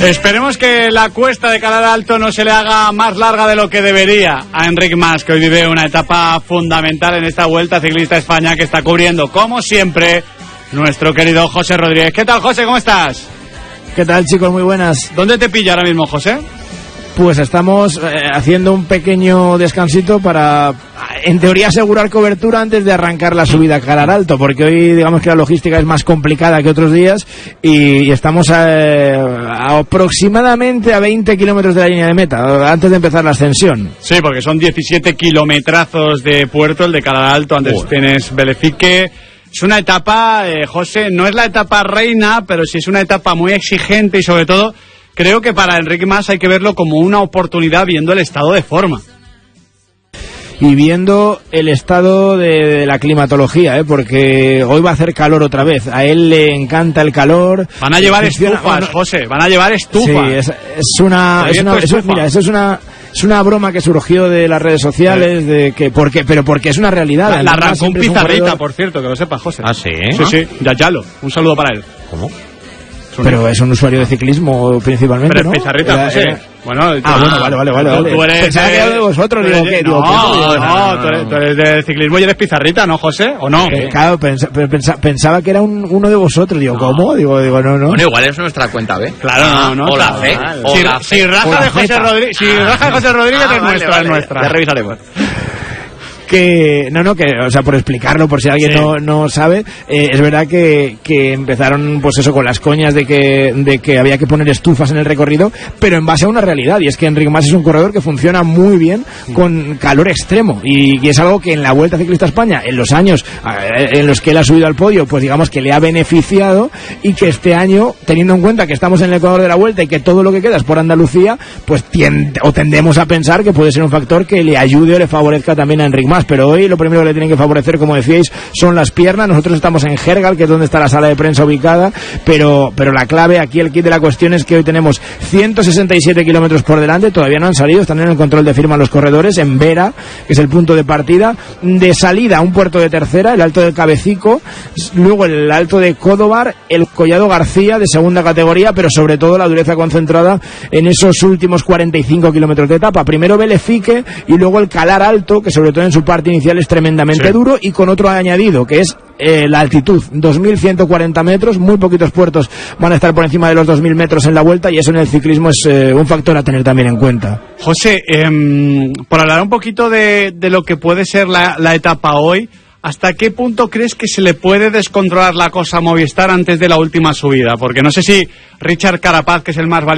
Esperemos que la cuesta de Calar Alto no se le haga más larga de lo que debería a Enric Mas, que hoy vive una etapa fundamental en esta Vuelta Ciclista España que está cubriendo, como siempre, nuestro querido José Rodríguez. ¿Qué tal, José? ¿Cómo estás? ¿Qué tal, chicos? Muy buenas. ¿Dónde te pilla ahora mismo, José? Pues estamos haciendo un pequeño descansito para, en teoría, asegurar cobertura antes de arrancar la subida a Calar Alto, porque hoy digamos que la logística es más complicada que otros días y estamos aproximadamente a 20 kilómetros de la línea de meta, antes de empezar la ascensión. Sí, porque son 17 kilometrazos de puerto, el de Calar Alto, antes tienes Belefique. Es una etapa, José, no es la etapa reina, pero sí es una etapa muy exigente y sobre todo creo que para Enric Mas hay que verlo como una oportunidad viendo el estado de forma. Y viendo el estado de la climatología, porque hoy va a hacer calor otra vez. A él le encanta el calor. Van a llevar estufas, José, van a llevar estufas. Sí, es una broma que surgió de las redes sociales, pero porque es una realidad. La arrancó un Pizarrita, por cierto, que lo sepas, José. ¿Ah, sí? Sí, Yayalo. Un saludo para él. ¿Cómo? Pero es un usuario de ciclismo principalmente, pero ¿no? Pero es Pizarrita, José. Bueno, vale. Tú eres pensaba que era de vosotros, tú eres de ciclismo y eres Pizarrita, ¿no, José? ¿O no? Claro, pensaba que era uno de vosotros. Digo, ¿cómo? Digo, no. Bueno, igual es nuestra cuenta B. Claro, no. O la C. Si raja de José Rodríguez, es nuestra. Ya revisaremos. Por explicarlo, por si alguien no sabe, es verdad que empezaron, pues eso, con las coñas de que había que poner estufas en el recorrido, pero en base a una realidad, y es que Enric Mas es un corredor que funciona muy bien con calor extremo, y es algo que en la Vuelta Ciclista España, en los años en los que él ha subido al podio, pues digamos que le ha beneficiado, y que este año, teniendo en cuenta que estamos en el Ecuador de la Vuelta y que todo lo que queda es por Andalucía, pues tendemos a pensar que puede ser un factor que le ayude o le favorezca también a Enric Mas. Pero hoy lo primero que le tienen que favorecer, como decíais, son las piernas. Nosotros estamos en Gergal, que es donde está la sala de prensa ubicada, pero la clave aquí, el kit de la cuestión es que hoy tenemos 167 kilómetros por delante, todavía no han salido, están en el control de firma los corredores, en Vera, que es el punto de partida, de salida un puerto de tercera, el Alto del Cabecico, luego el Alto de Códobar, el Collado García de segunda categoría, pero sobre todo la dureza concentrada en esos últimos 45 kilómetros de etapa. Primero Belefique y luego el Calar Alto, que sobre todo en su parte inicial es tremendamente duro, y con otro añadido, que es la altitud, 2.140 metros, muy poquitos puertos van a estar por encima de los 2.000 metros en la Vuelta, y eso en el ciclismo es un factor a tener también en cuenta. José, por hablar un poquito de lo que puede ser la etapa hoy, ¿hasta qué punto crees que se le puede descontrolar la cosa a Movistar antes de la última subida? Porque no sé si Richard Carapaz, que es el más valiente